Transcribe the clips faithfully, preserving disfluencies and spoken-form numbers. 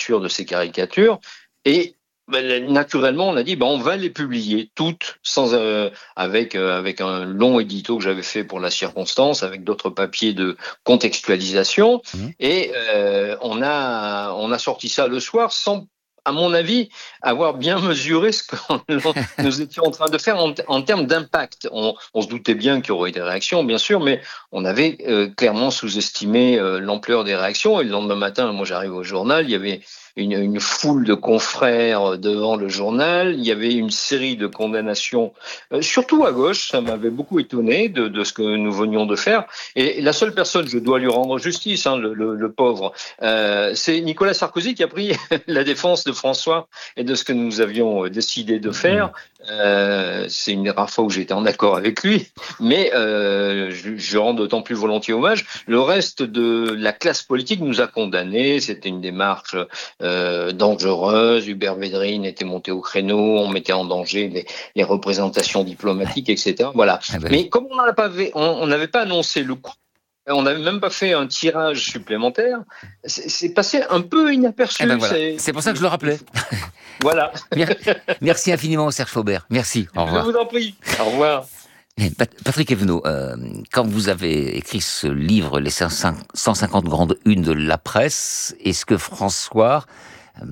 sûr, de ces caricatures. Et ben, naturellement, on a dit, ben, on va les publier toutes, sans, euh, avec, euh, avec un long édito que j'avais fait pour la circonstance, avec d'autres papiers de contextualisation. Mmh. Et euh, on a, on a sorti ça le soir sans, à mon avis, avoir bien mesuré ce que nous étions en train de faire en, en termes d'impact. On, on se doutait bien qu'il y aurait des réactions, bien sûr, mais on avait euh, clairement sous-estimé euh, l'ampleur des réactions. Et le lendemain matin, moi j'arrive au journal, il y avait une, une foule de confrères devant le journal, il y avait une série de condamnations, euh, surtout à gauche, ça m'avait beaucoup étonné de, de ce que nous venions de faire. Et la seule personne, je dois lui rendre justice, hein, le, le, le pauvre, euh, c'est Nicolas Sarkozy qui a pris la défense de François et de ce que nous avions décidé de faire. Euh, c'est une des rares fois où j'étais en accord avec lui, mais euh, je, je rends d'autant plus volontiers hommage. Le reste de la classe politique nous a condamnés. C'était une démarche euh, dangereuse. Hubert Védrine était monté au créneau. On mettait en danger les, les représentations diplomatiques, et cetera. Voilà. Ah ben. Mais comme on n'avait pas, on n'avait pas annoncé le coup, on n'avait même pas fait un tirage supplémentaire. C'est, c'est passé un peu inaperçu. Eh ben voilà. c'est... c'est pour ça que je le rappelais. Voilà. Merci infiniment, Serge Faubert. Merci. Au revoir. Je vous en prie. Au revoir. Patrick Evenot, euh, quand vous avez écrit ce livre, les cent cinquante grandes unes de la presse, est-ce que François euh,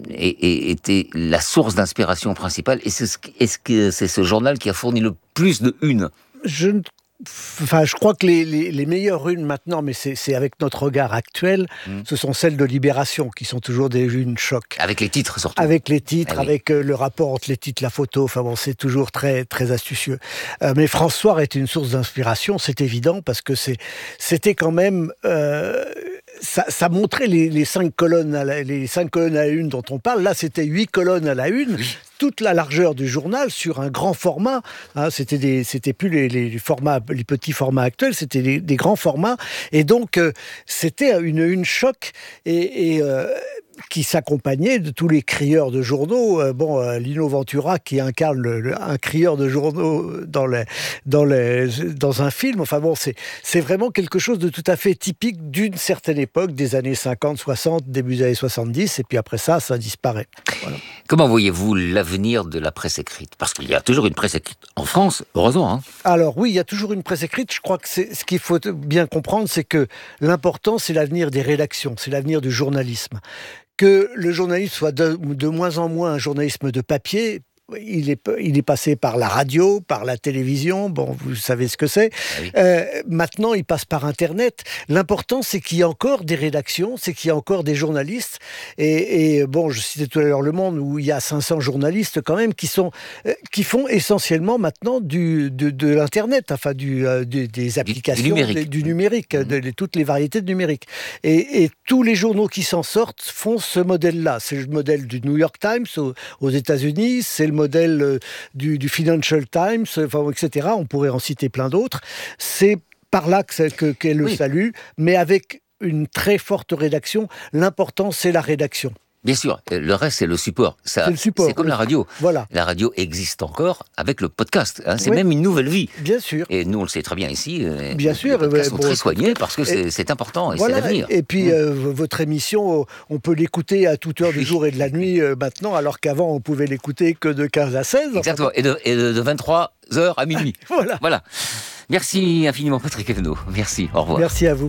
était la source d'inspiration principale? Est-ce, est-ce que c'est ce journal qui a fourni le plus de unes? Je ne Enfin, je crois que les, les, les meilleures unes maintenant, mais c'est, c'est avec notre regard actuel, mmh. ce sont celles de Libération, qui sont toujours des unes choc. Avec les titres surtout. Avec les titres, ah, oui. avec euh, le rapport entre les titres, la photo, enfin bon, c'est toujours très, très astucieux. Euh, mais François est une source d'inspiration, c'est évident, parce que c'est, c'était quand même... Euh, Ça, ça montrait les, les, cinq colonnes à la, les cinq colonnes à la une dont on parle. Là, c'était huit colonnes à la une, oui. toute la largeur du journal sur un grand format. Hein, c'était, des, c'était plus les, les, formats, les petits formats actuels, c'était des, des grands formats. Et donc, euh, c'était une une choc et, et euh, qui s'accompagnait de tous les crieurs de journaux. Euh, bon, euh, Lino Ventura qui incarne le, le, un crieur de journaux dans, les, dans, les, dans un film. Enfin bon, c'est, c'est vraiment quelque chose de tout à fait typique d'une certaine époque, des années cinquante, soixante, début des années soixante-dix, et puis après ça, ça disparaît. Voilà. Comment voyez-vous l'avenir de la presse écrite? Parce qu'il y a toujours une presse écrite en France, heureusement. Hein. Alors oui, il y a toujours une presse écrite. Je crois que c'est, ce qu'il faut bien comprendre, c'est que l'important, c'est l'avenir des rédactions, c'est l'avenir du journalisme. Que le journalisme soit de, de moins en moins un journalisme de papier, il est, il est passé par la radio, par la télévision, bon, vous savez ce que c'est. Ah oui. Euh, maintenant, il passe par Internet. L'important, c'est qu'il y ait encore des rédactions, c'est qu'il y ait encore des journalistes. Et, et bon, je citais tout à l'heure Le Monde, où il y a cinq cents journalistes quand même, qui, sont, euh, qui font essentiellement maintenant du, de, de l'Internet, enfin du, euh, du, des applications, du, du numérique, des, du numérique mmh. de, de toutes les variétés de numérique. Et, et tous les journaux qui s'en sortent font ce modèle-là. C'est le modèle du New York Times aux, aux États-Unis, c'est le modèle euh, du, du Financial Times, enfin, et cetera. On pourrait en citer plein d'autres. C'est par là que, que, qu'est le oui. salut, mais avec une très forte rédaction. L'important, c'est la rédaction. Bien sûr, le reste, c'est le support. Ça, c'est le support. C'est comme la radio. Voilà. La radio existe encore avec le podcast. Hein. C'est oui. même une nouvelle vie. Bien sûr. Et nous, on le sait très bien ici. Bien sûr. Les podcasts sont bon, très soignés parce que et, c'est, c'est important et voilà. c'est l'avenir. Et puis, mmh. euh, votre émission, on peut l'écouter à toute heure du jour et de la nuit euh, maintenant, alors qu'avant, on pouvait l'écouter que de quinze à seize. Exactement. Et de, et de, de vingt-trois heures à minuit. voilà. Voilà. Merci infiniment, Patrick Evenot. Merci. Au revoir. Merci à vous.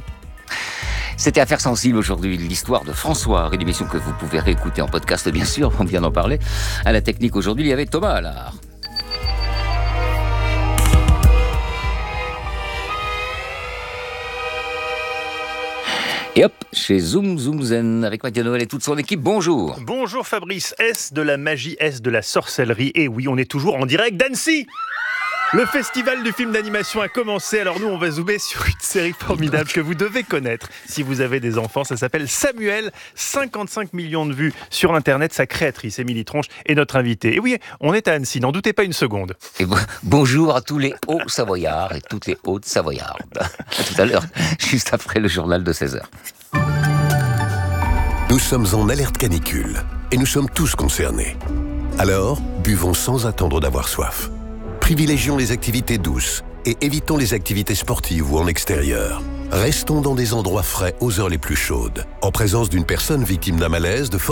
C'était Affaires sensibles aujourd'hui, l'histoire de François, une émission que vous pouvez réécouter en podcast, bien sûr, on vient d'en parler. À la technique aujourd'hui, il y avait Thomas Allard. Et hop, chez Zoom Zoom Zen, avec Mathieu Noël et toute son équipe, bonjour. Bonjour Fabrice, est-ce de la magie, est-ce de la sorcellerie? Et oui, on est toujours en direct d'Annecy. Le festival du film d'animation a commencé, alors nous on va zoomer sur une série formidable que vous devez connaître si vous avez des enfants, ça s'appelle Samuel, cinquante-cinq millions de vues sur internet, sa créatrice Émilie Tronche est notre invitée. Et oui, on est à Annecy, n'en doutez pas une seconde. Et bon, bonjour à tous les Hauts-Savoyards et toutes les Hautes-Savoyardes. À tout à l'heure, juste après le journal de seize heures. Nous sommes en alerte canicule et nous sommes tous concernés. Alors, buvons sans attendre d'avoir soif. Privilégions les activités douces et évitons les activités sportives ou en extérieur. Restons dans des endroits frais aux heures les plus chaudes, en présence d'une personne victime d'un malaise de